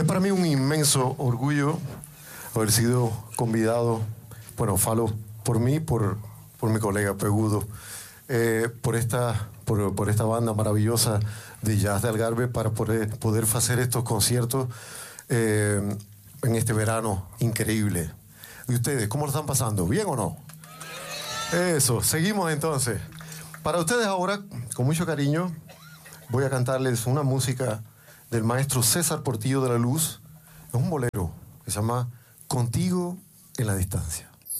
Es para mí un inmenso orgullo haber sido convidado, bueno, falo por mí, por mi colega Pegudo, por esta banda maravillosa de jazz de Algarve para poder hacer estos conciertos en este verano increíble. ¿Y ustedes cómo lo están pasando? ¿Bien o no? Eso, seguimos entonces. Para ustedes ahora, con mucho cariño, voy a cantarles una música del maestro César Portillo de la Luz. Es un bolero que se llama Contigo en la Distancia.